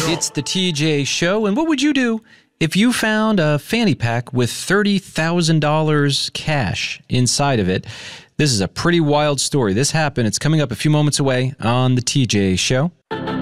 It's the TJ Show, and what would you do if you found a fanny pack with $30,000 cash inside of it? This is a pretty wild story. This happened. It's coming up a few moments away on the TJ Show.